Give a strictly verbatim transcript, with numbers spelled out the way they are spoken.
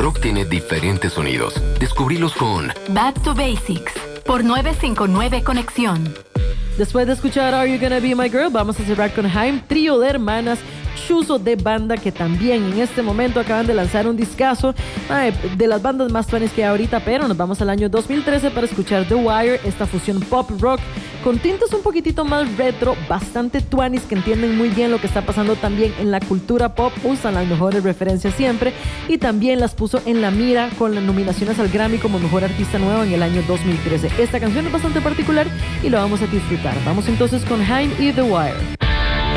rock tiene diferentes sonidos. Descubrílos con Back to Basics por nueve cinco nueve Conexión. Después de escuchar Are You Gonna Be My Girl, vamos a cerrar con Haim, trío de hermanas chuzo de banda que también en este momento acaban de lanzar un discazo, ay, de las bandas más tuanes que hay ahorita, pero nos vamos al año dos mil trece para escuchar The Wire, esta fusión pop rock con tintes un poquitito más retro, bastante tuanis que entienden muy bien lo que está pasando también en la cultura pop, usan las mejores referencias siempre y también las puso en la mira con las nominaciones al Grammy como Mejor Artista Nuevo en el año dos mil trece. Esta canción es bastante particular y lo vamos a disfrutar. Vamos entonces con Haim y The Wire.